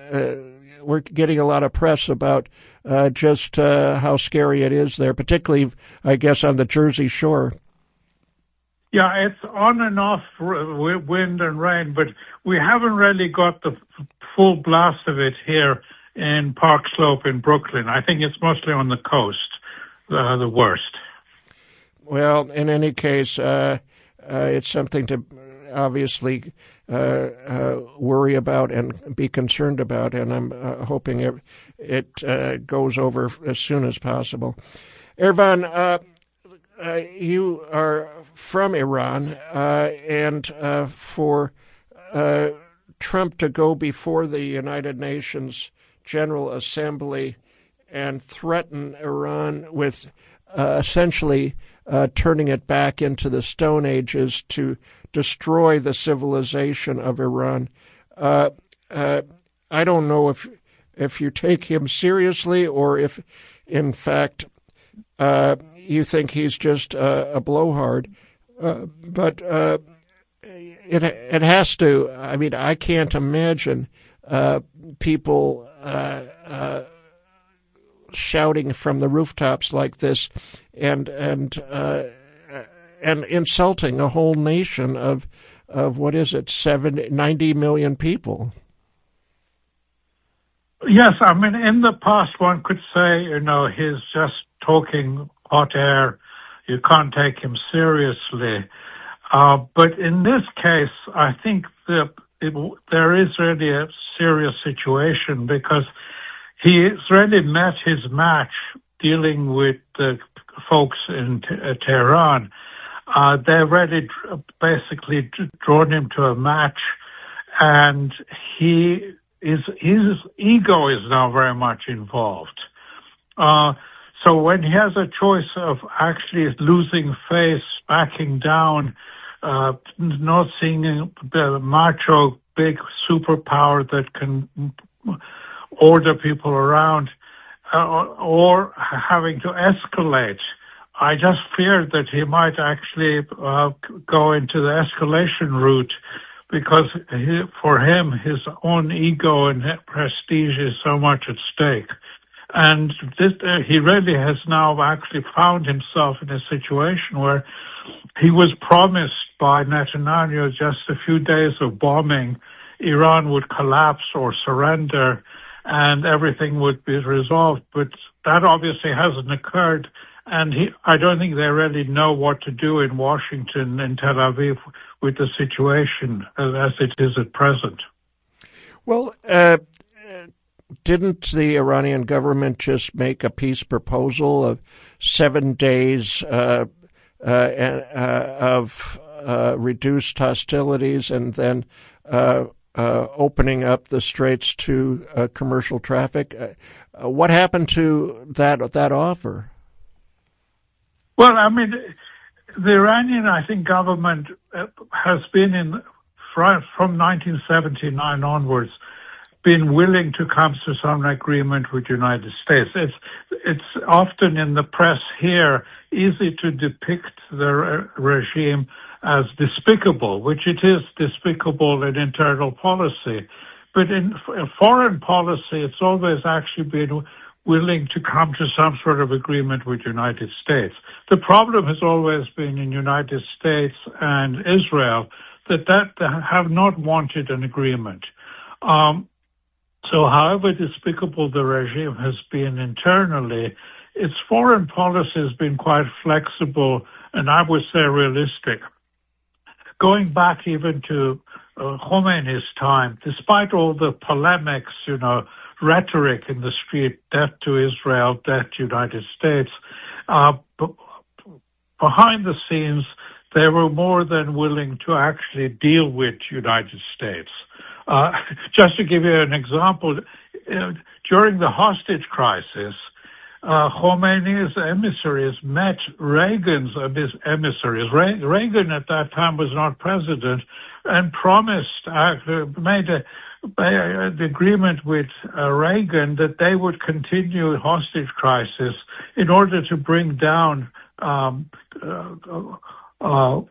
we're getting a lot of press about just how scary it is there, particularly, I guess, on the Jersey Shore. Yeah, it's on and off wind and rain, but we haven't really got the full blast of it here in Park Slope in Brooklyn. I think it's mostly on the coast, the worst. Well, in any case, it's something to obviously worry about and be concerned about, and I'm hoping it goes over as soon as possible. Ervan, you are from Iran, and for Trump to go before the United Nations General Assembly and threaten Iran with essentially turning it back into the Stone Ages to destroy the civilization of Iran. I don't know if you take him seriously or if, in fact, you think he's just a blowhard. But it has to. I mean, I can't imagine people shouting from the rooftops like this and insulting a whole nation of what is it, 90 million people. Yes, I mean, in the past one could say, he's just talking hot air. You can't take him seriously. But in this case, I think there is really a serious situation because he's really met his match dealing with the folks in Tehran. They've really basically drawn him to a match, and his ego is now very much involved. So when he has a choice of actually losing face, backing down, not seeing the macho big superpower that can order people around, or having to escalate, I just fear that he might actually go into the escalation route because for him, his own ego and prestige is so much at stake. And he really has now actually found himself in a situation where he was promised by Netanyahu just a few days of bombing, Iran would collapse or surrender and everything would be resolved. But that obviously hasn't occurred. And I don't think they really know what to do in Washington and Tel Aviv with the situation as it is at present. Well, didn't the Iranian government just make a peace proposal of 7 days of reduced hostilities and then opening up the straits to commercial traffic? What happened to that offer? Well, I mean, the Iranian, I think, government has been from 1979 onwards, been willing to come to some agreement with the United States. It's often in the press here easy to depict the regime as despicable, which it is despicable in internal policy. But in foreign policy, it's always actually been willing to come to some sort of agreement with the United States. The problem has always been in the United States and Israel that have not wanted an agreement. So however despicable the regime has been internally, its foreign policy has been quite flexible and I would say realistic. Going back even to Khomeini's time, despite all the polemics, rhetoric in the street, death to Israel, death to United States, behind the scenes, they were more than willing to actually deal with United States. Just to give you an example, during the hostage crisis, Khomeini's emissaries met Reagan's emissaries. Reagan at that time was not president and promised, made an agreement with Reagan that they would continue hostage crisis in order to bring down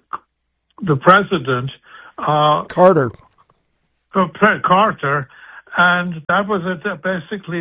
the president. Carter. and that was basically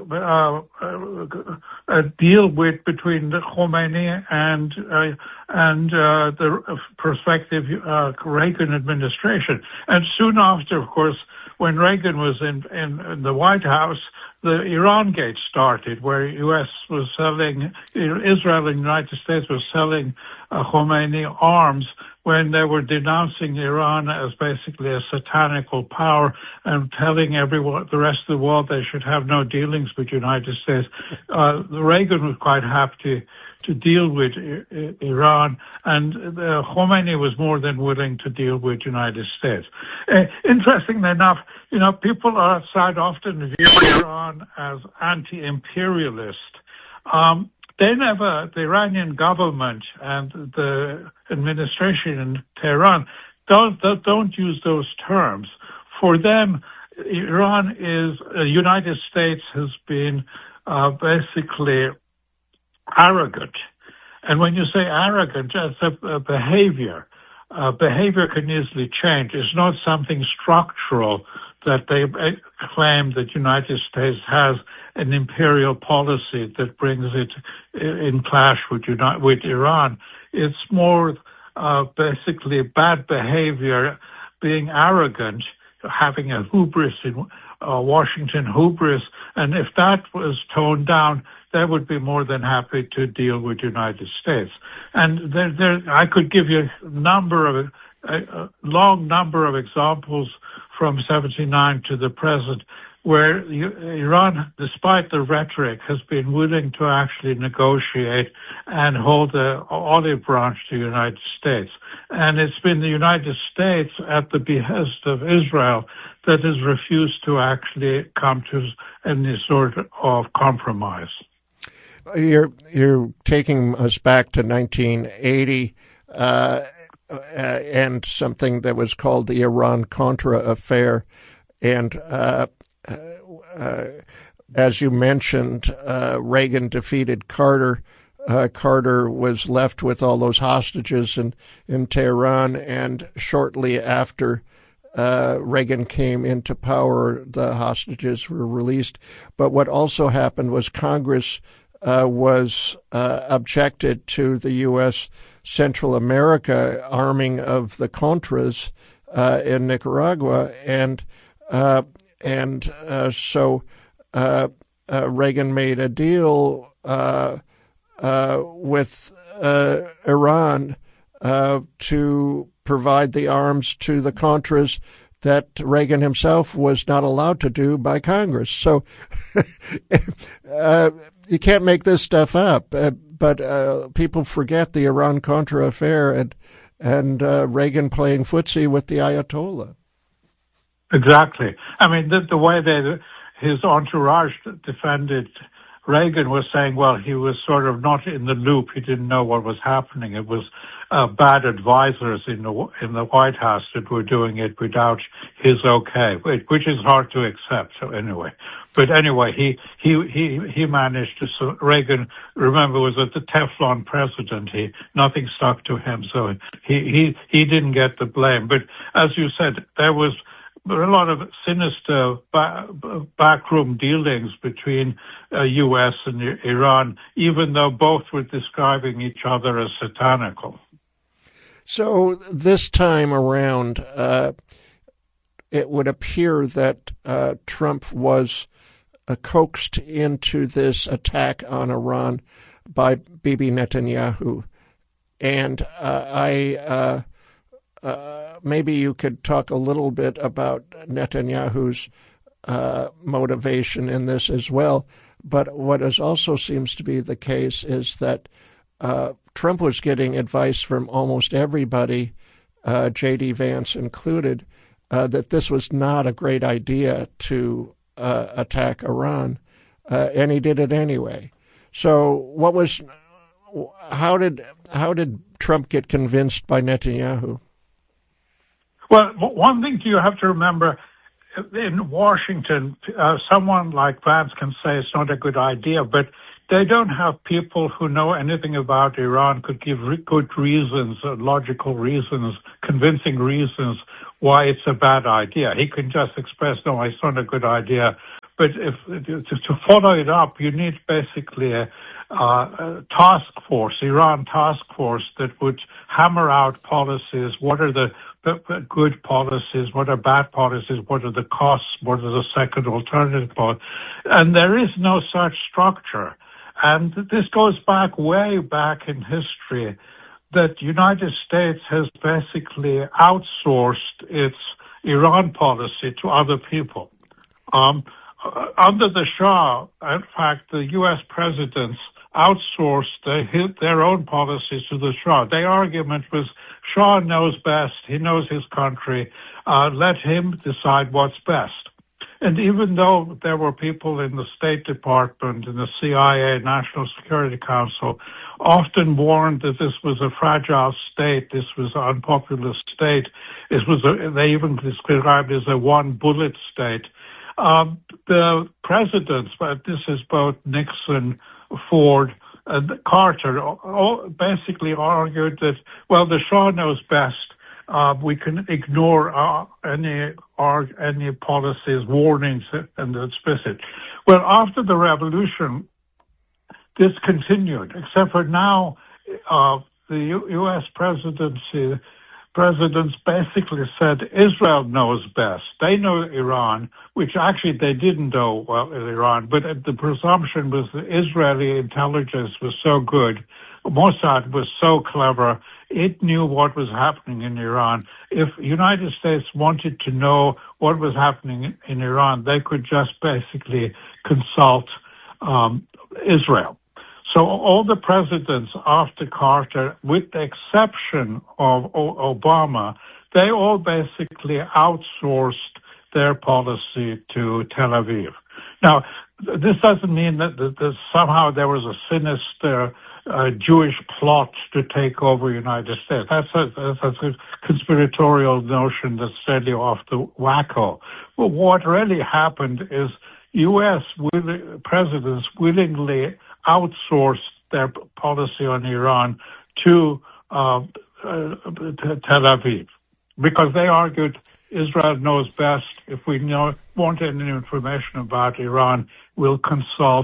a deal between the Khomeini and the prospective Reagan administration. And soon after, of course, when Reagan was in the White House, the Iran Gate started, where Israel and the United States were selling Khomeini arms when they were denouncing Iran as basically a satanical power and telling everyone, the rest of the world, they should have no dealings with the United States. Reagan was quite happy to deal with Iran, and Khomeini was more than willing to deal with the United States. Interestingly enough, people outside often view Iran as anti-imperialist. The Iranian government and the administration in Tehran don't use those terms. For them, Iran United States has been basically arrogant. And when you say arrogant, it's a behavior. Behavior can easily change. It's not something structural that they claim that the United States has an imperial policy that brings it in clash with Iran. It's more basically bad behavior, being arrogant, having a hubris in Washington hubris. And if that was toned down, they would be more than happy to deal with the United States. And I could give you a long number of examples from 1979 to the present, where Iran, despite the rhetoric, has been willing to actually negotiate and hold the olive branch to the United States. And it's been the United States, at the behest of Israel, that has refused to actually come to any sort of compromise. You're taking us back to 1980 and something that was called the Iran-Contra affair. And as you mentioned, Reagan defeated Carter. Carter was left with all those hostages in Tehran, and shortly after Reagan came into power, the hostages were released. But what also happened was Congress was objected to the U.S. Central America arming of the Contras in Nicaragua, and so Reagan made a deal with Iran to provide the arms to the Contras that Reagan himself was not allowed to do by Congress. So you can't make this stuff up. But people forget the Iran-Contra affair and Reagan playing footsie with the Ayatollah. Exactly. I mean, the way his entourage defended Reagan was saying, well, he was sort of not in the loop. He didn't know what was happening. It was bad advisors in the White House that were doing it without his okay, which is hard to accept. So anyway, he managed to. Reagan, remember, was the Teflon president. Nothing stuck to him, so he didn't get the blame. But as you said, there was a lot of sinister backroom dealings between U.S. and Iran, even though both were describing each other as satanical. So this time around, it would appear that Trump was coaxed into this attack on Iran by Bibi Netanyahu. And maybe you could talk a little bit about Netanyahu's motivation in this as well. But what also seems to be the case is that Trump was getting advice from almost everybody, J.D. Vance included, that this was not a great idea to attack Iran, and he did it anyway. So how did Trump get convinced by Netanyahu? Well, one thing you have to remember, in Washington, someone like Vance can say it's not a good idea, but they don't have people who know anything about Iran, could give good reasons, logical reasons, convincing reasons why it's a bad idea. He can just express, no, it's not a good idea. But to follow it up, you need basically a task force, Iran task force, that would hammer out policies. What are the good policies? What are bad policies? What are the costs? What are the second alternative policies? And there is no such structure. And this goes back way back in history, that the United States has basically outsourced its Iran policy to other people. Under the Shah, in fact, the U.S. presidents outsourced their own policies to the Shah. Their argument was, Shah knows best, he knows his country, let him decide what's best. And even though there were people in the State Department, in the CIA, National Security Council, often warned that this was a fragile state, this was an unpopular state, they even described it as a one-bullet state. The presidents, but this is both Nixon, Ford, and Carter, all basically argued that, well, the Shah knows best. We can ignore any policies, warnings, and explicit. Well, after the revolution, this continued, except for now, the U.S. presidents basically said Israel knows best. They know Iran, which actually they didn't know well in Iran, but the presumption was the Israeli intelligence was so good, Mossad was so clever, it knew what was happening in Iran. If the United States wanted to know what was happening in Iran, they could just basically consult Israel. So all the presidents after Carter, with the exception of Obama, they all basically outsourced their policy to Tel Aviv. Now, this doesn't mean that somehow there was a sinister Jewish plot to take over the United States. That's a conspiratorial notion that's steadily off the wacko. But what really happened is U.S. presidents willingly outsourced their policy on Iran to Tel Aviv, because they argued Israel knows best. If we want any information about Iran, we'll consult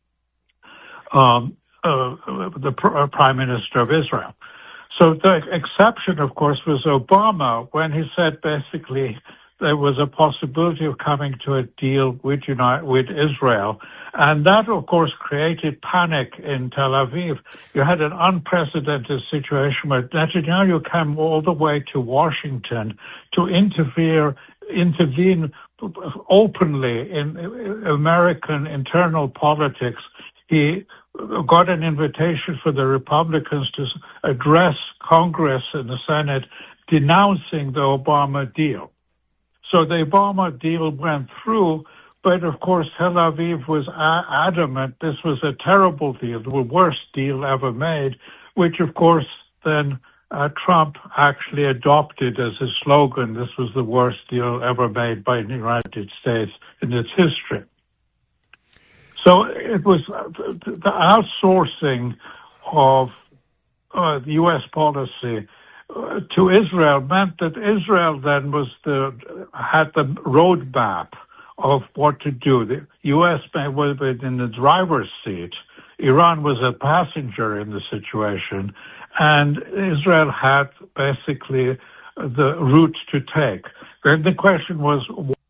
the Prime Minister of Israel. So the exception, of course, was Obama, when he said basically there was a possibility of coming to a deal with Israel. And that, of course, created panic in Tel Aviv. You had an unprecedented situation where Netanyahu came all the way to Washington to intervene openly in American internal politics. He got an invitation for the Republicans to address Congress and the Senate denouncing the Obama deal. So the Obama deal went through, but of course Tel Aviv was adamant this was a terrible deal, the worst deal ever made, which of course then Trump actually adopted as his slogan. This was the worst deal ever made by the United States in its history. So it was the outsourcing of the U.S. policy to Israel meant that Israel then had the roadmap of what to do. The U.S. was in the driver's seat. Iran was a passenger in the situation, and Israel had basically the route to take. Then the question was,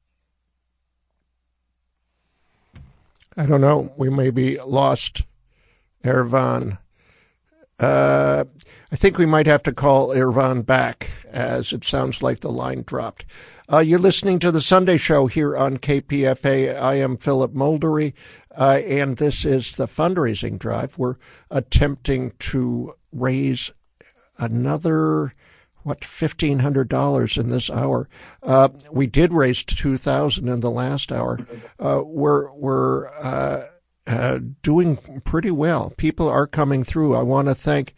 I don't know, we may be lost, Ervan. I think we might have to call Ervan back, as it sounds like the line dropped. You're listening to The Sunday Show here on KPFA. I am Philip Muldery, and this is the fundraising drive. We're attempting to raise another, $1,500 in this hour. We did raise $2,000 in the last hour. We're doing pretty well. People are coming through. I want to thank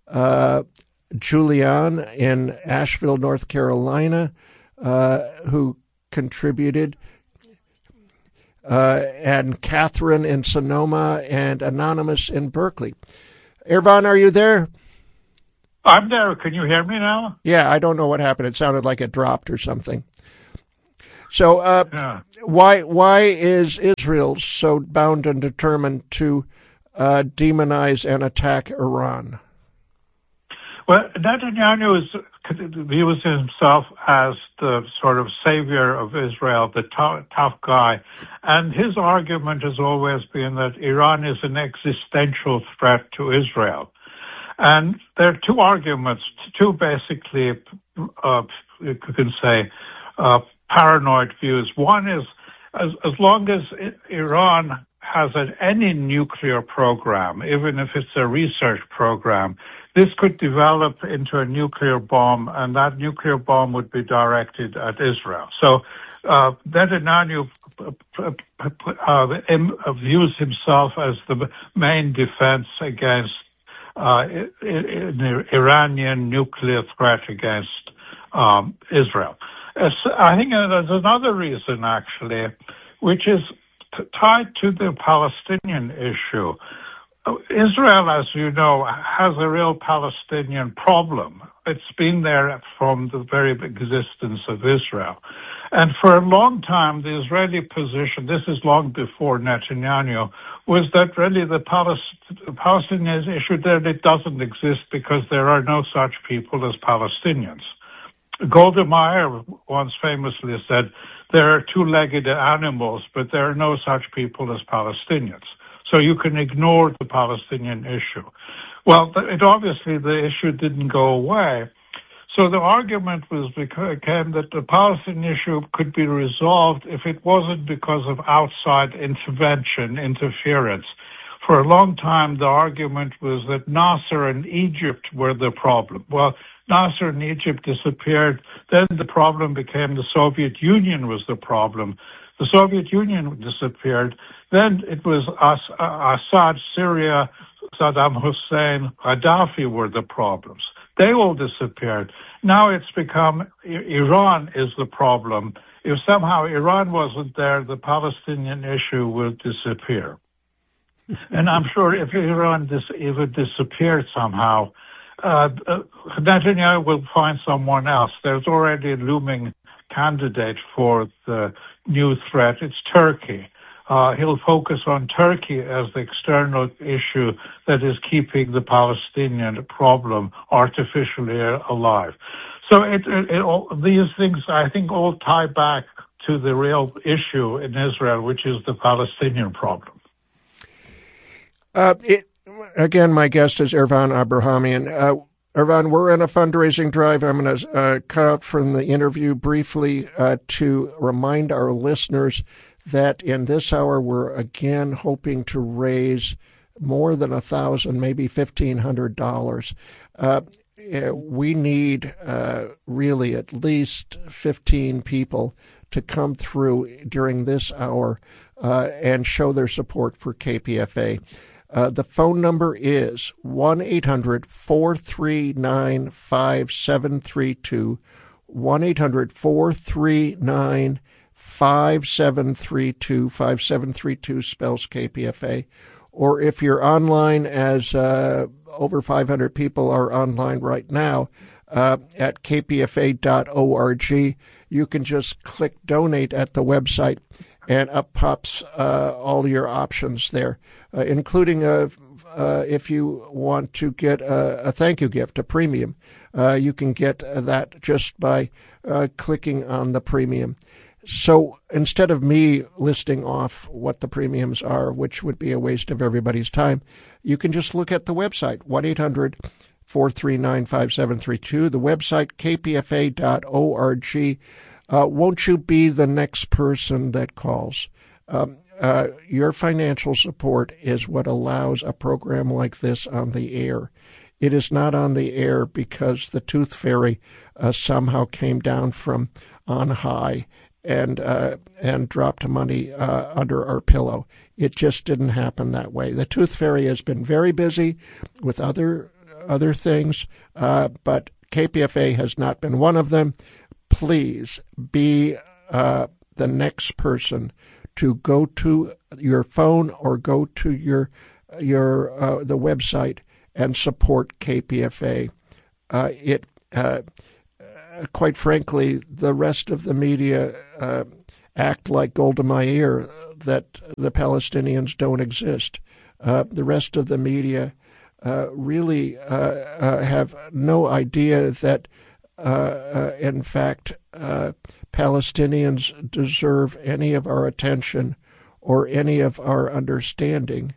Julian in Asheville, North Carolina, who contributed, and Catherine in Sonoma, and Anonymous in Berkeley. Ervan, are you there? I'm there. Can you hear me now? Yeah, I don't know what happened. It sounded like it dropped or something. So why is Israel so bound and determined to demonize and attack Iran? Well, Netanyahu views himself as the sort of savior of Israel, the tough guy. And his argument has always been that Iran is an existential threat to Israel. And there are two arguments, two basically, you can say, paranoid views. One is, as long as Iran has any nuclear program, even if it's a research program, this could develop into a nuclear bomb, and that nuclear bomb would be directed at Israel. So Netanyahu views himself as the main defense against an Iranian nuclear threat against Israel. I think there's another reason, actually, which is tied to the Palestinian issue. Israel, as you know, has a real Palestinian problem. It's been there from the very existence of Israel. And for a long time, the Israeli position, this is long before Netanyahu, was that really the Palestinian issue there, it doesn't exist because there are no such people as Palestinians. Golda Meir once famously said, there are two-legged animals, but there are no such people as Palestinians. So you can ignore the Palestinian issue. Well, obviously the issue didn't go away. So the argument became that the Palestinian issue could be resolved if it wasn't because of outside interference. For a long time, the argument was that Nasser and Egypt were the problem. Well, Nasser and Egypt disappeared. Then the problem became the Soviet Union was the problem. The Soviet Union disappeared. Then it was Assad, Syria, Saddam Hussein, Gaddafi were the problems. They all disappeared. Now it's become Iran is the problem. If somehow Iran wasn't there, the Palestinian issue will disappear. And I'm sure if Iran disappeared somehow, Netanyahu will find someone else. There's already a looming candidate for the new threat. It's Turkey. He'll focus on Turkey as the external issue that is keeping the Palestinian problem artificially alive. So these things, I think, all tie back to the real issue in Israel, which is the Palestinian problem. Again, my guest is Ervan Abrahamian. Ervan, we're in a fundraising drive. I'm going to cut out from the interview briefly to remind our listeners that in this hour we're again hoping to raise more than $1,000, maybe $1,500. We need really at least 15 people to come through during this hour and show their support for KPFA. The phone number is 1-800-439-5732, 1-800-439-5732, 5732 spells KPFA. Or if you're online, as over 500 people are online right now, at kpfa.org, you can just click donate at the website, and up pops all your options there, including if you want to get a thank you gift, a premium. You can get that just by clicking on the premium. So instead of me listing off what the premiums are, which would be a waste of everybody's time, you can just look at the website, 1-800-439-5732, the website, kpfa.org. Won't you be the next person that calls? Your financial support is what allows a program like this on the air. It is not on the air because the Tooth Fairy somehow came down from on high and dropped money under our pillow. It just didn't happen that way. The Tooth Fairy has been very busy with other things, but KPFA has not been one of them. Please be the next person to go to your phone or go to your the website and support KPFA. quite frankly, the rest of the media act like Golda Meir, that the Palestinians don't exist. The rest of the media really have no idea that, in fact, Palestinians deserve any of our attention or any of our understanding.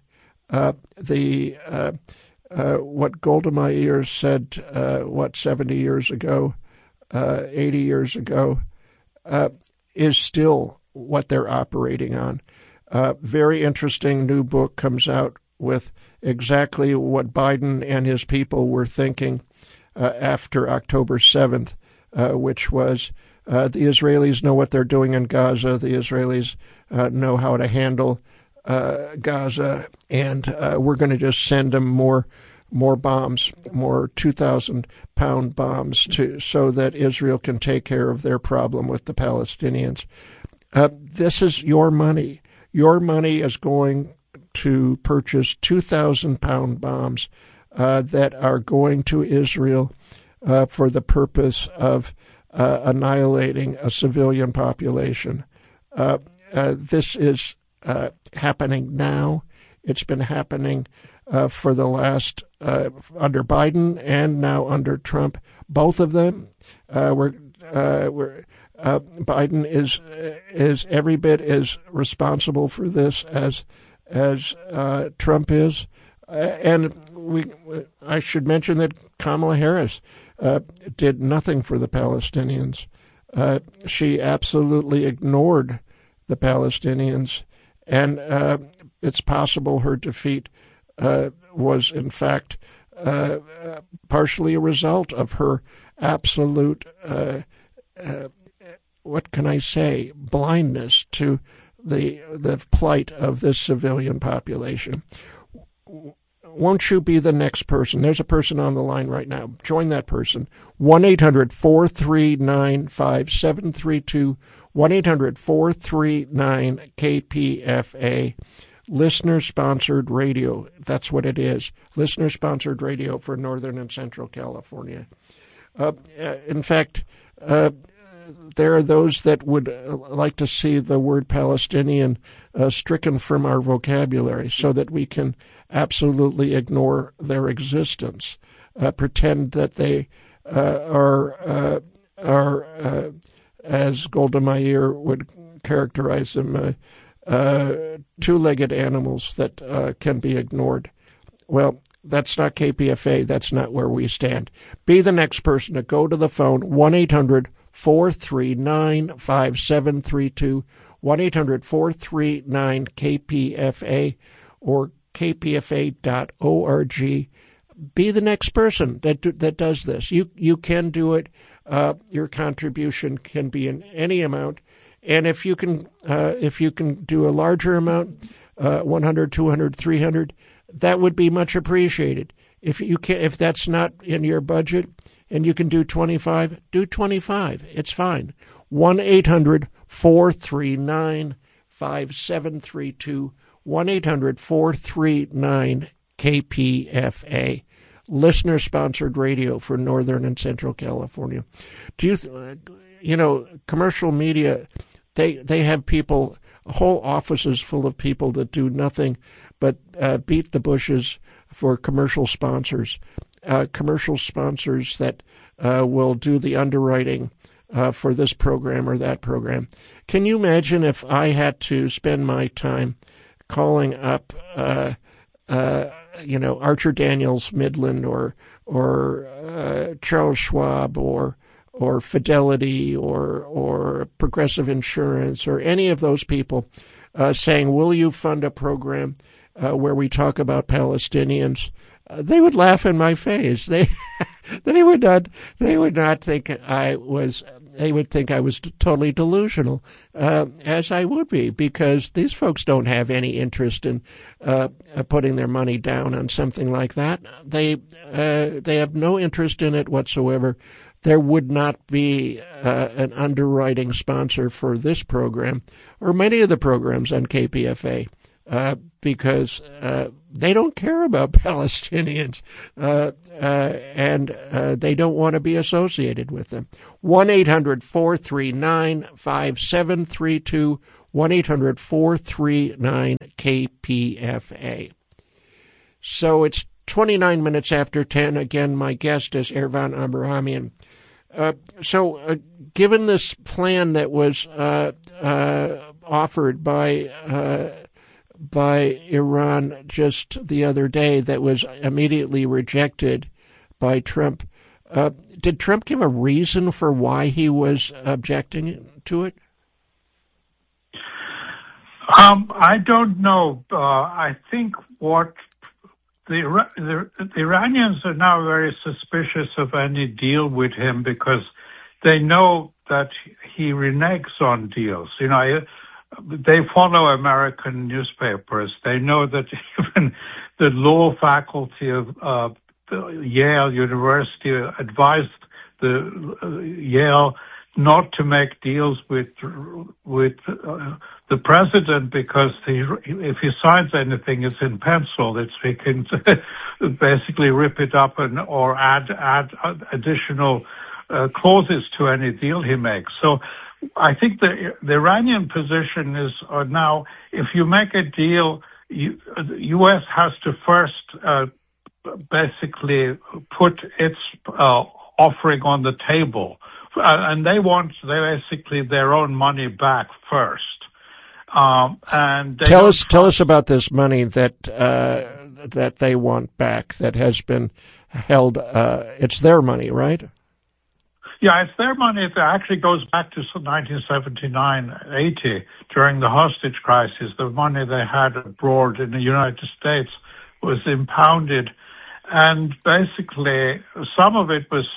What Golda Meir said, 70 years ago, 80 years ago, is still what they're operating on. Very interesting new book comes out with exactly what Biden and his people were thinking after October 7th, which was the Israelis know what they're doing in Gaza. The Israelis know how to handle Gaza, and we're going to just send them more bombs, more 2,000-pound bombs, so that Israel can take care of their problem with the Palestinians. This is your money. Your money is going to purchase 2,000-pound bombs that are going to Israel for the purpose of annihilating a civilian population. This is happening now. It's been happening for the last under Biden and now under Trump. Both of them Biden is every bit as responsible for this as Trump is, and I should mention that Kamala Harris did nothing for the Palestinians. She absolutely ignored the Palestinians, and it's possible her defeat was in fact partially a result of her absolute what can I say, blindness to the plight of this civilian population. Won't you be the next person? There's a person on the line right now. Join that person. 1-800-439-5732, 1-800-439-KPFA. Listener-sponsored radio. That's what it is. Listener-sponsored radio for Northern and Central California. In fact, there are those that would like to see the word Palestinian stricken from our vocabulary so that we can absolutely ignore their existence, pretend that they are as Golda Meir would characterize them, two-legged animals that can be ignored. Well, that's not KPFA. That's not where we stand. Be the next person to go to the phone, 1-800-439-5732, 1-800-439-KPFA, or kpfa.org. Be the next person that does this. You can do it. Your contribution can be in any amount, and if you can do a larger amount, 100, 200, 300, that would be much appreciated. If that's not in your budget and you can do 25, do 25. It's fine. 1-800-439-5732, 1-800-439-KPFA. Listener-sponsored radio for Northern and Central California. Commercial media, they have people, whole offices full of people that do nothing but beat the bushes for commercial sponsors that will do the underwriting for this program or that program. Can you imagine if I had to spend my time calling up Archer Daniels Midland or Charles Schwab or Fidelity or Progressive Insurance or any of those people saying, will you fund a program where we talk about Palestinians? They would laugh in my face. They would not think I was. They would think I was totally delusional, as I would be, because these folks don't have any interest in putting their money down on something like that. They have no interest in it whatsoever. There would not be an underwriting sponsor for this program or many of the programs on KPFA because they don't care about Palestinians, and they don't want to be associated with them. 1-800-439-5732, 1-800-439-KPFA. So it's 29 minutes after 10. Again, my guest is Ervan Abrahamian. Given this plan that was offered by Iran just the other day, that was immediately rejected by Trump, did Trump give a reason for why he was objecting to it? I don't know. I think what the Iranians are now very suspicious of any deal with him because they know that he reneges on deals. You know, they follow American newspapers. They know that even the law faculty of Yale University advised Yale not to make deals with the president because if he signs anything, it's in pencil. He can basically rip it up or add additional clauses to any deal he makes. So I think the Iranian position is now, if you make a deal, the U.S. has to first basically put its offering on the table. And they basically their own money back first. And tell us about this money that they want back that has been held. It's their money, right? Yeah, it's their money. It actually goes back to 1979-80 during the hostage crisis. The money they had abroad in the United States was impounded. And basically, some of it was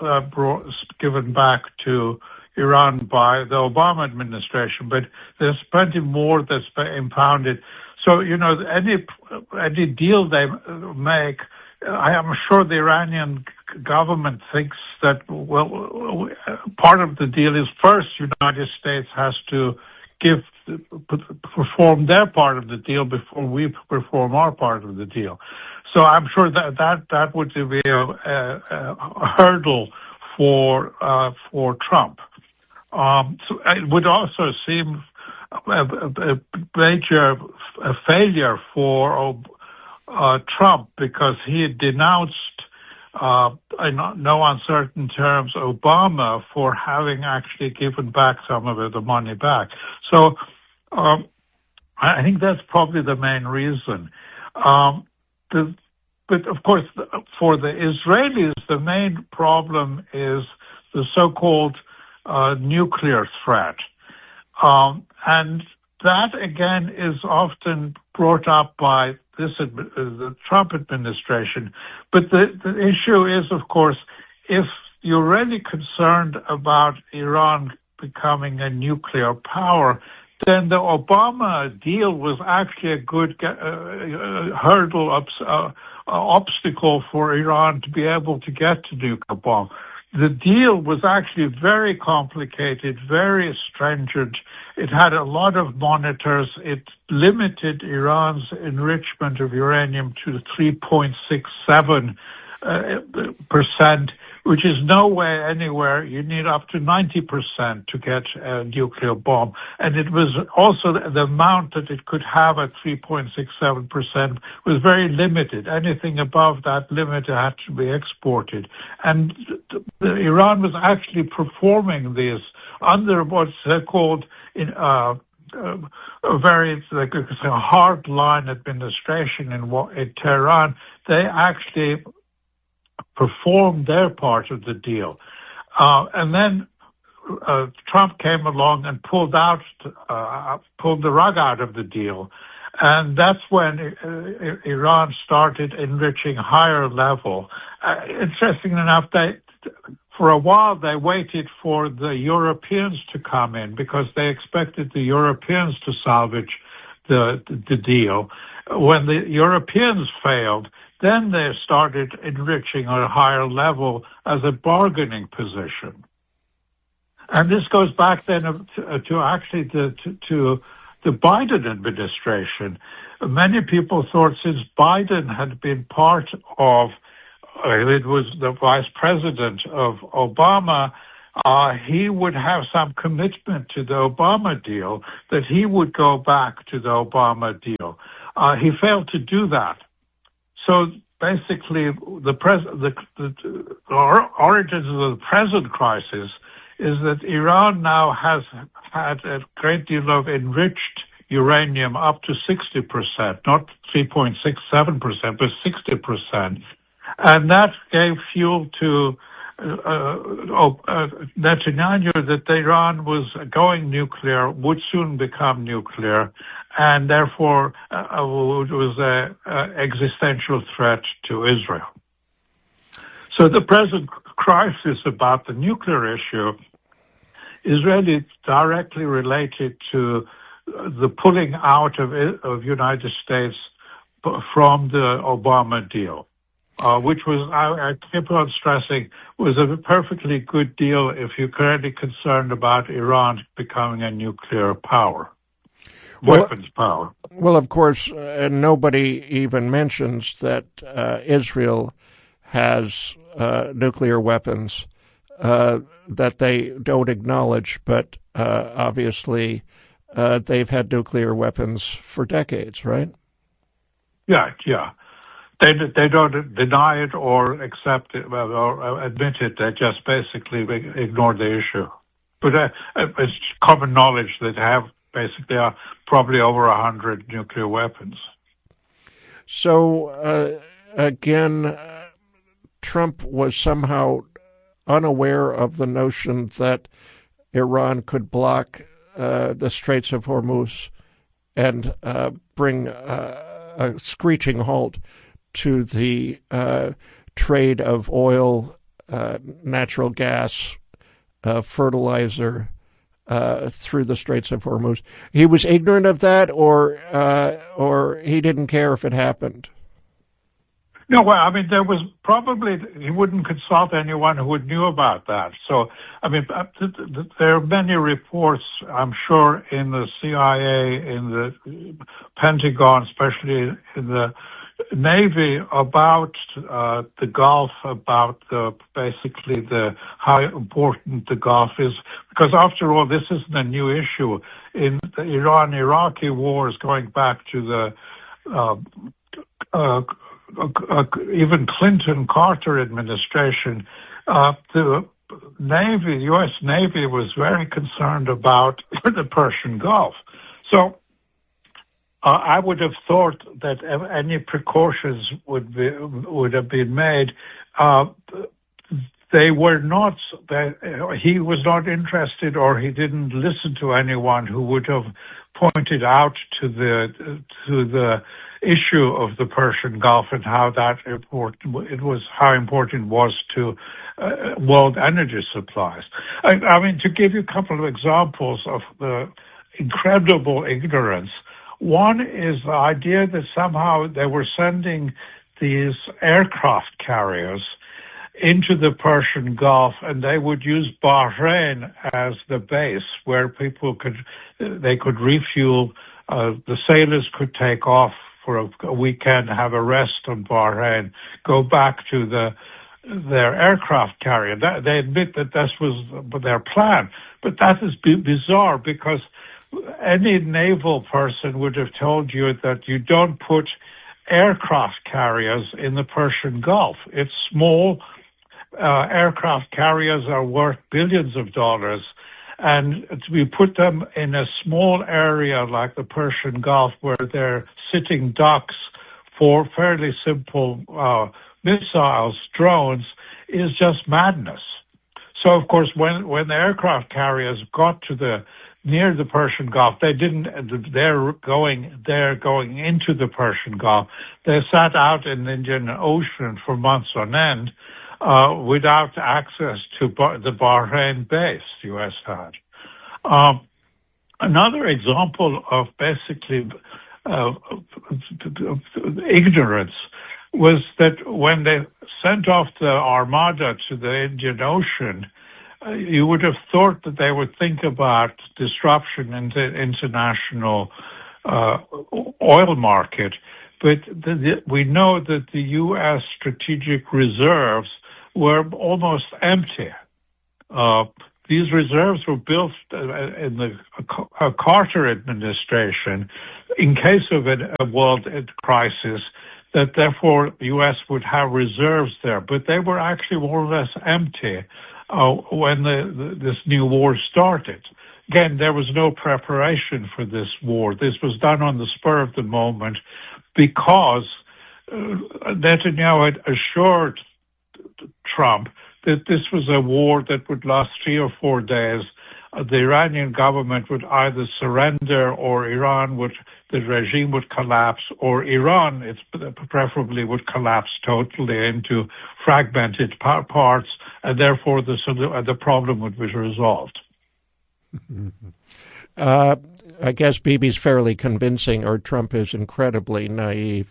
given back to Iran by the Obama administration, but there's plenty more that's impounded. So, you know, any deal they make, I am sure the Iranian government thinks that, well, part of the deal is first United States has to perform their part of the deal before we perform our part of the deal. So I'm sure that would be a hurdle for Trump. So it would also seem a major failure for Trump because he had denounced, in no uncertain terms, Obama for having actually given back some of the money back. So I think that's probably the main reason. But of course, for the Israelis, the main problem is the so-called nuclear threat. And that, again, is often brought up by the Trump administration. But the issue is, of course, if you're really concerned about Iran becoming a nuclear power, then the Obama deal was actually a good obstacle for Iran to be able to get to nuclear bomb. The deal was actually very complicated, very stringent. It had a lot of monitors. It limited Iran's enrichment of uranium to 3.67%, which is nowhere anywhere. You need up to 90% to get a nuclear bomb. And it was also the amount that it could have at 3.67% was very limited. Anything above that limit had to be exported. And Iran was actually performing this under what's called a very hard-line administration in Tehran. They actually performed their part of the deal. And then Trump came along and pulled the rug out of the deal. And that's when Iran started enriching higher level. Interesting enough, for a while they waited for the Europeans to come in because they expected the Europeans to salvage the deal. When the Europeans failed, then they started enriching at a higher level as a bargaining position. And this goes back then to the the Biden administration. Many people thought since Biden had been part of, it was the vice president of Obama, he would have some commitment to the Obama deal, that he would go back to the Obama deal. He failed to do that. So basically, the origins of the present crisis is that Iran now has had a great deal of enriched uranium, up to 60%, not 3.67%, but 60%. And that gave fuel to Netanyahu that Iran was going nuclear, would soon become nuclear, and therefore was an existential threat to Israel. So the present crisis about the nuclear issue is really directly related to the pulling out of United States from the Obama deal, which was, I keep on stressing, was a perfectly good deal if you're currently concerned about Iran becoming a nuclear power, weapons power. Well, of course, nobody even mentions that Israel has nuclear weapons that they don't acknowledge, but obviously they've had nuclear weapons for decades, right? Yeah. They don't deny it or accept it or admit it. They just basically ignore the issue. But it's common knowledge that they have basically probably over 100 nuclear weapons. So again, Trump was somehow unaware of the notion that Iran could block the Straits of Hormuz and bring a screeching halt to the trade of oil, natural gas, fertilizer through the Straits of Hormuz. He was ignorant of that, or he didn't care if it happened? No, well, I mean, there was probably, he wouldn't consult anyone who knew about that. So, I mean, there are many reports, I'm sure, in the CIA, in the Pentagon, especially in the Navy, about the Gulf, about basically how important the Gulf is. Because after all, this isn't a new issue. In the Iran-Iraqi wars going back to the even Clinton-Carter administration, the Navy, U.S. Navy, was very concerned about the Persian Gulf. So I would have thought that any precautions would have been made. They were not. He was not interested, or he didn't listen to anyone who would have pointed out to the issue of the Persian Gulf and how important it was to world energy supplies. I mean, to give you a couple of examples of the incredible ignorance, one is the idea that somehow they were sending these aircraft carriers into the Persian Gulf, and they would use Bahrain as the base where people could refuel. The sailors could take off for a weekend, have a rest on Bahrain, go back to their aircraft carrier. They admit that this was their plan, but that is bizarre, because any naval person would have told you that you don't put aircraft carriers in the Persian Gulf. It's small. Aircraft carriers are worth billions of dollars, and we put them in a small area like the Persian Gulf where they're sitting ducks for fairly simple missiles, drones, is just madness. So, of course, when the aircraft carriers got to near the Persian Gulf, they're going into the Persian Gulf. They sat out in the Indian Ocean for months on end, without access to the Bahrain base the U.S. had. Another example of basically ignorance was that when they sent off the Armada to the Indian Ocean, you would have thought that they would think about disruption in the international oil market, but we know that the U.S. strategic reserves were almost empty. These reserves were built in the Carter administration in case of a world crisis, that therefore the U.S. would have reserves there. But they were actually more or less empty when this new war started. Again, there was no preparation for this war. This was done on the spur of the moment because Netanyahu had assured Trump that this was a war that would last 3 or 4 days. The Iranian government would either surrender, or the regime would collapse, or Iran, preferably, would collapse totally into fragmented parts, and therefore the problem would be resolved. I guess Bibi's fairly convincing, or Trump is incredibly naive.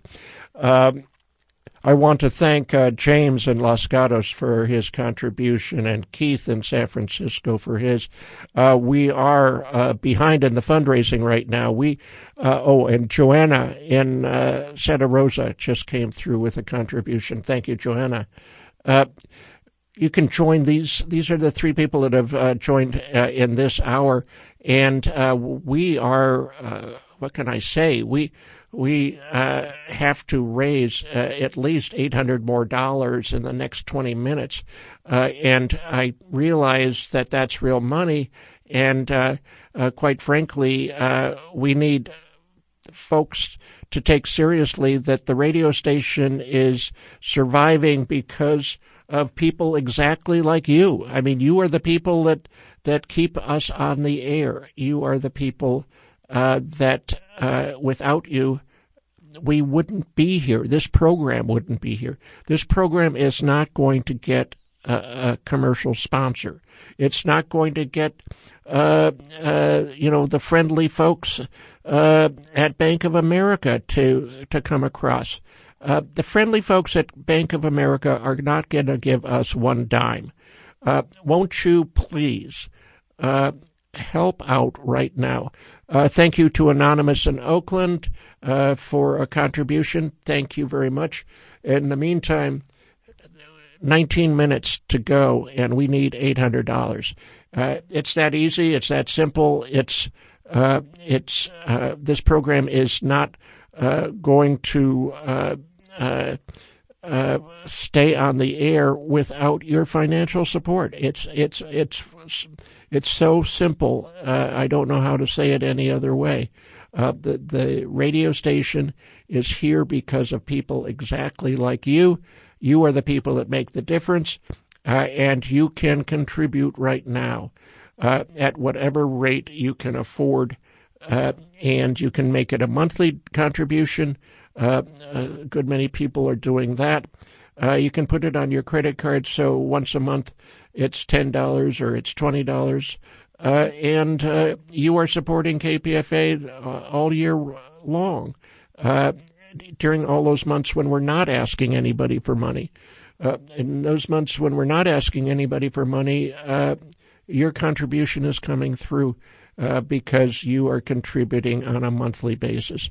I want to thank James in Los Gatos for his contribution, and Keith in San Francisco for his. We are behind in the fundraising right now. And Joanna in Santa Rosa just came through with a contribution. Thank you, Joanna. You can join these. These are the 3 people that have joined in this hour, and we are. What can I say? We have to raise at least $800 more in the next 20 minutes, and I realize that that's real money. And quite frankly, we need folks to take seriously that the radio station is surviving because of people exactly like you. I mean, you are the people that keep us on the air. You are the people that without you, we wouldn't be here. This program wouldn't be here. This program is not going to get a commercial sponsor. It's not going to get, the friendly folks at Bank of America to come across. The friendly folks at Bank of America are not going to give us one dime. Won't you please help out right now? Thank you to Anonymous in Oakland for a contribution. Thank you very much. In the meantime, 19 minutes to go, and we need $800. It's that easy. It's that simple. This program is not going to stay on the air without your financial support. It's so simple. I don't know how to say it any other way. The radio station is here because of people exactly like you. You are the people that make the difference, and you can contribute right now at whatever rate you can afford, and you can make it a monthly contribution. A good many people are doing that. You can put it on your credit card, so once a month it's $10 or it's $20, and you are supporting KPFA all year long, during all those months when we're not asking anybody for money. In those months when we're not asking anybody for money, your contribution is coming through because you are contributing on a monthly basis.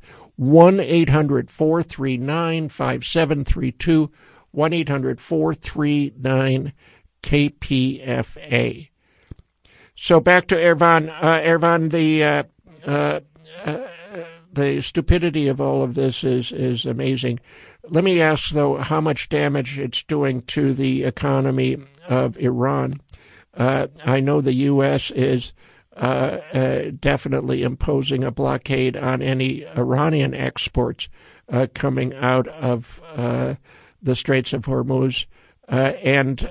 1-800-439-5732, 1-800-439-KPFA. So back to Ervan. Ervan, the stupidity of all of this is amazing. Let me ask, though, how much damage it's doing to the economy of Iran. I know the U.S. is definitely imposing a blockade on any Iranian exports coming out of the Straits of Hormuz, and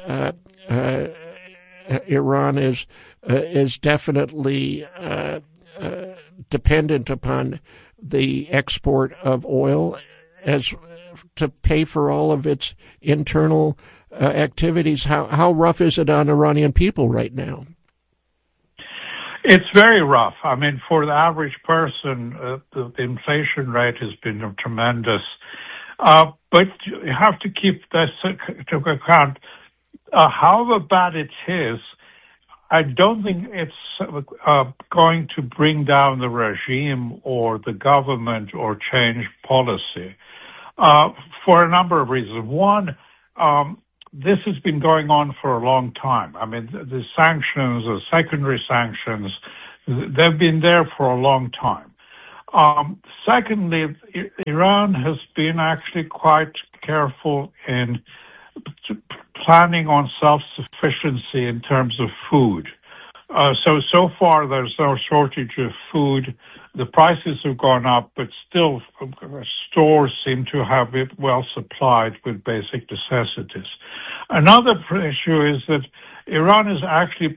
Iran is definitely dependent upon the export of oil as to pay for all of its internal activities. How rough is it on Iranian people right now? It's very rough. I mean, for the average person, the inflation rate has been tremendous. But you have to keep that to account. However bad it is, I don't think it's going to bring down the regime or the government or change policy for a number of reasons. One, this has been going on for a long time. I mean, the sanctions, the secondary sanctions, they've been there for a long time. Secondly, Iran has been actually quite careful in planning on self-sufficiency in terms of food. So far there's no shortage of food. The prices have gone up, but still stores seem to have it well supplied with basic necessities. Another issue is that Iran is actually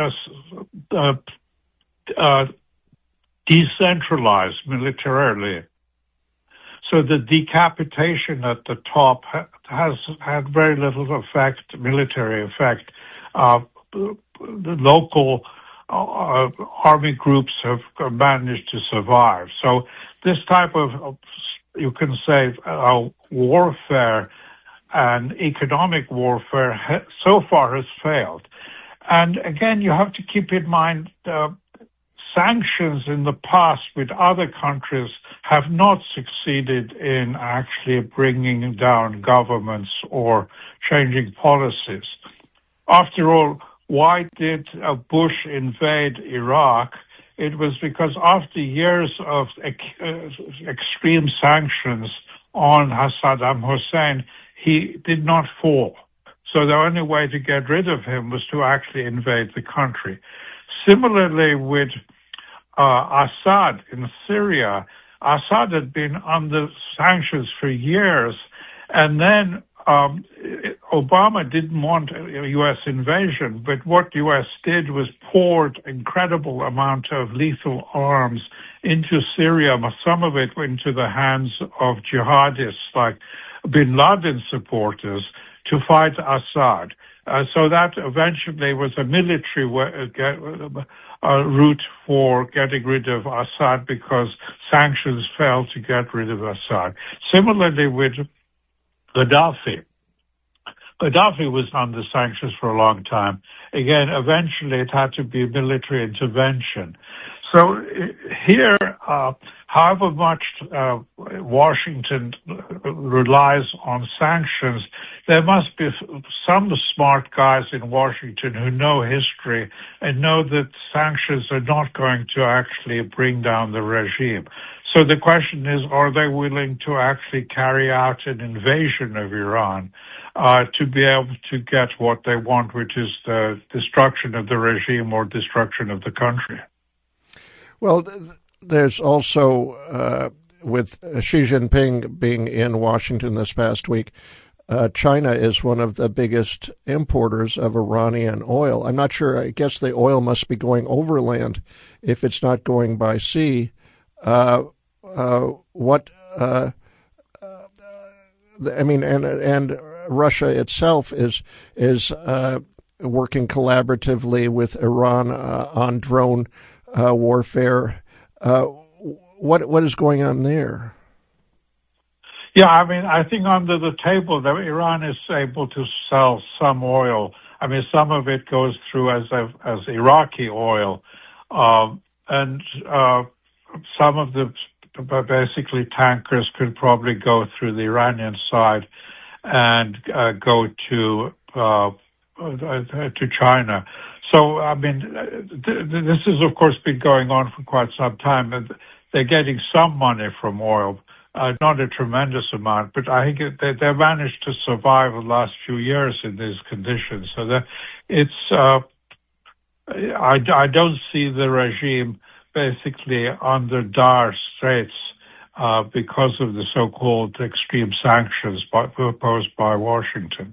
decentralized militarily. So the decapitation at the top has had very little military effect. The local army groups have managed to survive. So this type of, you can say, warfare and economic warfare so far has failed. And again, you have to keep in mind sanctions in the past with other countries have not succeeded in actually bringing down governments or changing policies. After all, why did Bush invade Iraq? It was because after years of extreme sanctions on Saddam Hussein, he did not fall. So the only way to get rid of him was to actually invade the country. Similarly with Assad in Syria, Assad had been under sanctions for years, and then Obama didn't want a U.S. invasion, but what U.S. did was poured incredible amount of lethal arms into Syria. Some of it went into the hands of jihadists like bin Laden supporters to fight Assad. So that eventually was a military route for getting rid of Assad because sanctions failed to get rid of Assad. Similarly with Gaddafi. Gaddafi was under sanctions for a long time. Again, eventually it had to be military intervention. So here, however much Washington relies on sanctions, there must be some smart guys in Washington who know history and know that sanctions are not going to actually bring down the regime. So the question is, are they willing to actually carry out an invasion of Iran to be able to get what they want, which is the destruction of the regime or destruction of the country? Well, there's also, with Xi Jinping being in Washington this past week, China is one of the biggest importers of Iranian oil. I'm not sure. I guess the oil must be going overland if it's not going by sea. And Russia itself is working collaboratively with Iran on drone warfare. What is going on there? Yeah, I mean, I think under the table that Iran is able to sell some oil. I mean, some of it goes through as Iraqi oil, and some of the basically tankers could probably go through the Iranian side and go to China. So, I mean, this has, of course, been going on for quite some time. And they're getting some money from oil, not a tremendous amount, but I think they managed to survive the last few years in these conditions. So that it's, I don't see the regime basically under dire straits because of the so-called extreme sanctions proposed by Washington.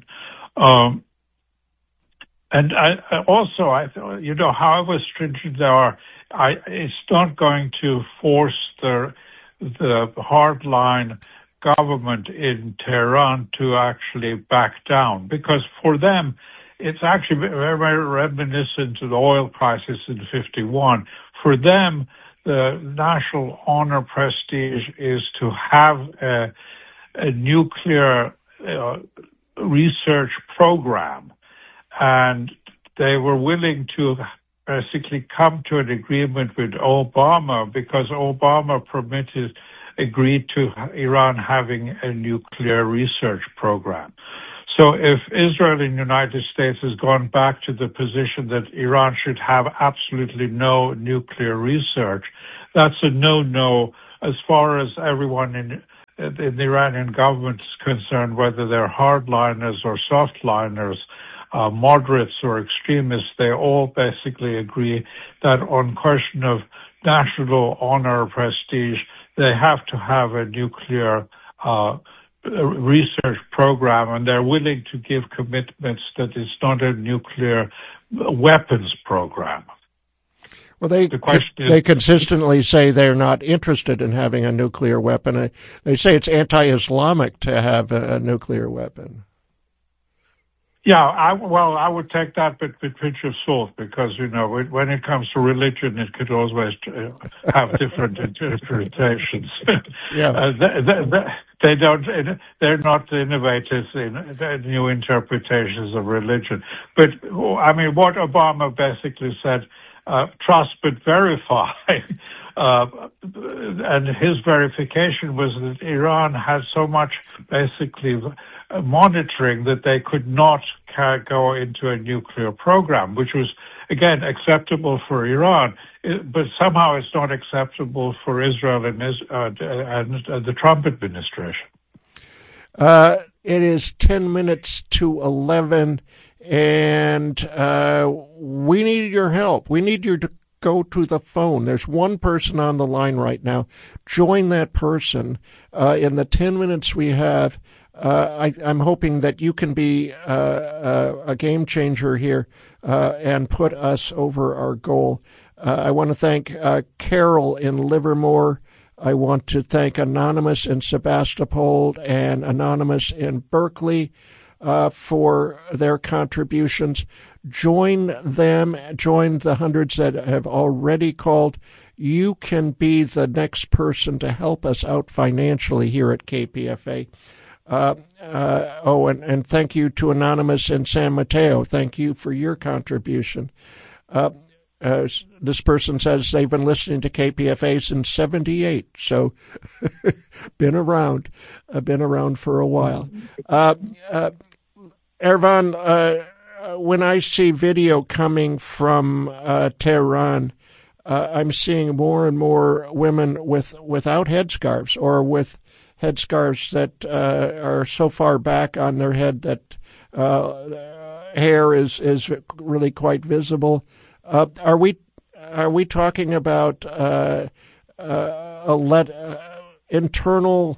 And however stringent they are, it's not going to force the hardline government in Tehran to actually back down, because for them, it's actually very, very reminiscent to the oil crisis in '51. For them, the national honor prestige is to have a nuclear research program. And they were willing to basically come to an agreement with Obama because Obama agreed to Iran having a nuclear research program. So if Israel and the United States has gone back to the position that Iran should have absolutely no nuclear research, that's a no-no as far as everyone in the Iranian government is concerned, whether they're hardliners or softliners, moderates or extremists. They all basically agree that on question of national honor or prestige, they have to have a nuclear research program, and they're willing to give commitments that it's not a nuclear weapons program. Well, they consistently say they're not interested in having a nuclear weapon. They say it's anti-Islamic to have a nuclear weapon. Yeah, I would take that with a pinch of salt because, when it comes to religion, it could always have different interpretations. Yeah. They're not innovators in new interpretations of religion. But, what Obama basically said, trust but verify. And his verification was that Iran had so much basically monitoring that they could not go into a nuclear program, which was, again, acceptable for Iran, but somehow it's not acceptable for Israel and the Trump administration. It is 10 minutes to 11, and we need your help. We need you to go to the phone. There's one person on the line right now. Join that person. In the 10 minutes we have, I'm hoping that you can be a game changer here and put us over our goal. I want to thank Carol in Livermore. I want to thank Anonymous in Sebastopol and Anonymous in Berkeley for their contributions. Join them. Join the hundreds that have already called. You can be the next person to help us out financially here at KPFA. And thank you to Anonymous in San Mateo. Thank you for your contribution. This person says they've been listening to KPFA since '78, so been around for a while. Ervan, when I see video coming from Tehran, I'm seeing more and more women without headscarves or with headscarves that are so far back on their head that hair is really quite visible. Are we talking about internal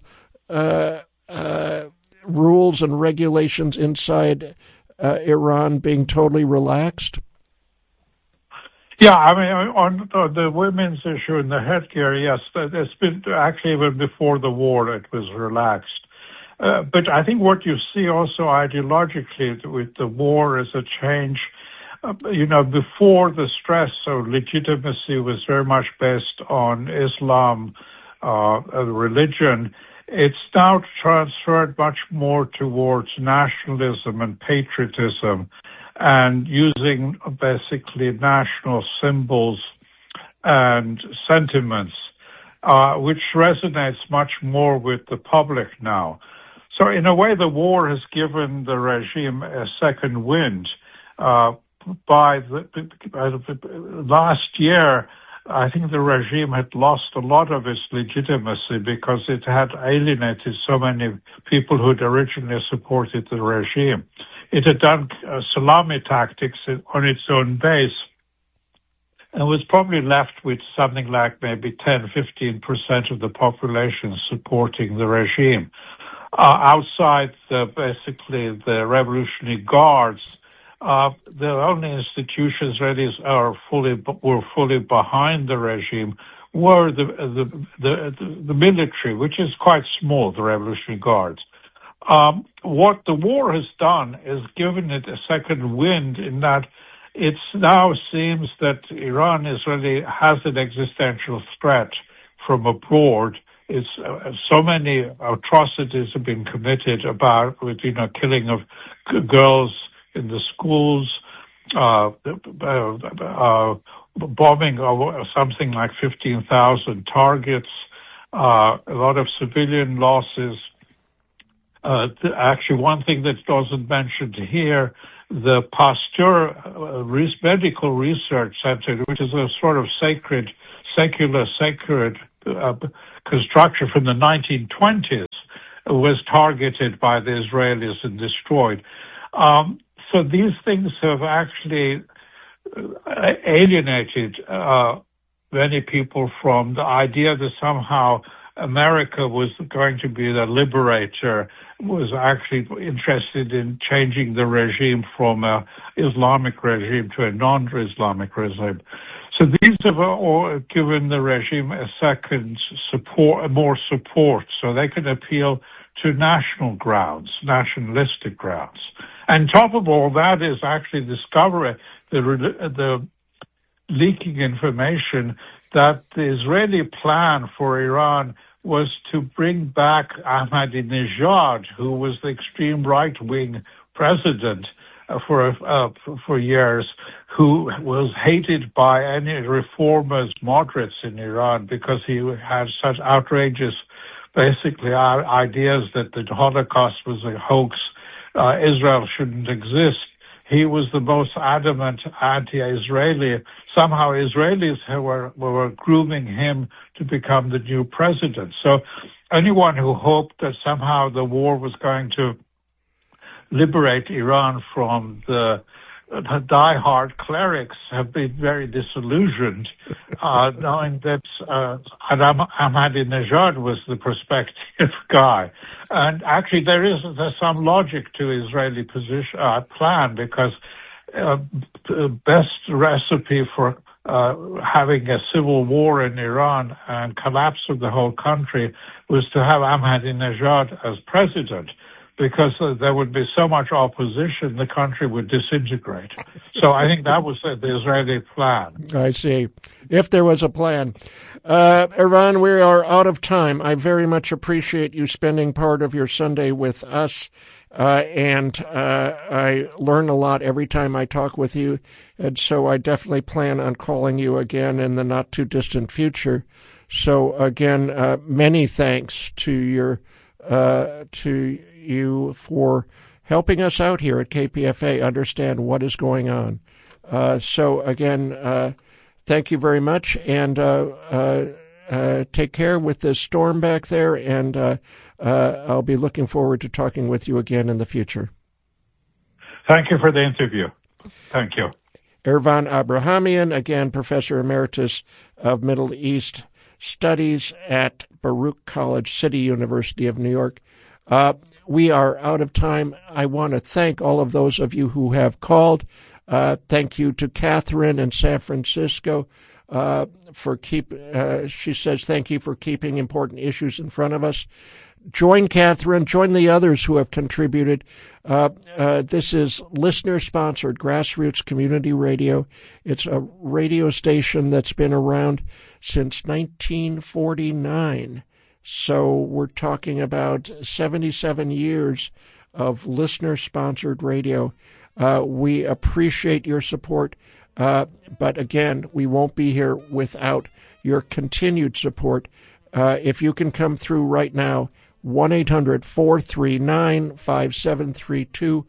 rules and regulations inside Iran being totally relaxed? Yeah, on the women's issue and the headgear, yes, it's been actually even before the war it was relaxed. But I think what you see also ideologically with the war is a change. Before the stress of legitimacy was very much based on Islam, religion, it's now transferred much more towards nationalism and patriotism and using basically national symbols and sentiments, which resonates much more with the public now. So in a way, the war has given the regime a second wind. By last year, I think the regime had lost a lot of its legitimacy because it had alienated so many people who had originally supported the regime. It had done salami tactics on its own base and was probably left with something like maybe 10-15% of the population supporting the regime. Outside basically the Revolutionary Guards, the only institutions really were fully behind the regime were the military, which is quite small, the Revolutionary Guards. What the war has done is given it a second wind in that it now seems that Iran has an existential threat from abroad. It's so many atrocities have been committed with killing of girls in the schools, bombing of something like 15,000 targets, a lot of civilian losses. Actually, one thing that wasn't mentioned here, the Pasteur Medical Research Center, which is a sort of secular construction from the 1920s, was targeted by the Israelis and destroyed. So these things have actually alienated many people from the idea that somehow America was going to be the liberator, was actually interested in changing the regime from an Islamic regime to a non-Islamic regime. So these have all given the regime a second support, more support, so they can appeal to national grounds, nationalistic grounds. And top of all that is actually discovering the leaking information that the Israeli plan for Iran was to bring back Ahmadinejad, who was the extreme right-wing president for years, who was hated by any reformers, moderates in Iran, because he had such outrageous, basically, ideas that the Holocaust was a hoax, Israel shouldn't exist. He was the most adamant anti-Israeli. Somehow Israelis were grooming him to become the new president. So anyone who hoped that somehow the war was going to liberate Iran from the die-hard clerics have been very disillusioned, knowing that Ahmadinejad was the prospective guy. And actually, there's some logic to Israeli plan, because best recipe for having a civil war in Iran and collapse of the whole country was to have Ahmadinejad as president, because there would be so much opposition, the country would disintegrate. So I think that was the Israeli plan. I see. If there was a plan. Eran, we are out of time. I very much appreciate you spending part of your Sunday with us. And I learn a lot every time I talk with you. And so I definitely plan on calling you again in the not-too-distant future. So, again, many thanks to you for helping us out here at KPFA understand what is going on. So again, thank you very much, and take care with this storm back there, and I'll be looking forward to talking with you again in the future. Thank you for the interview. Thank you. Ervan Abrahamian, again, Professor Emeritus of Middle East Studies at Baruch College, City University of New York. We are out of time. I want to thank all of those of you who have called. Thank you to Catherine in San Francisco she says, thank you for keeping important issues in front of us. Join Catherine, join the others who have contributed. This is listener-sponsored grassroots community radio. It's a radio station that's been around since 1949. So we're talking about 77 years of listener-sponsored radio. We appreciate your support, but again, we won't be here without your continued support. If you can come through right now, 1-800-439-5732,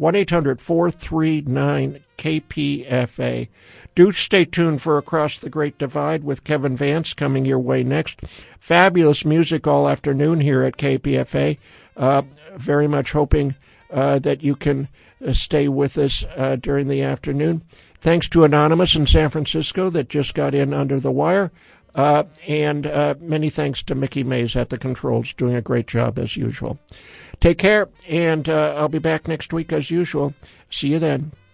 1-800-439-KPFA. Do stay tuned for Across the Great Divide with Kevin Vance coming your way next. Fabulous music all afternoon here at KPFA. Very much hoping that you can stay with us during the afternoon. Thanks to Anonymous in San Francisco that just got in under the wire. And many thanks to Mickey Mays at the controls, doing a great job as usual. Take care, and I'll be back next week as usual. See you then.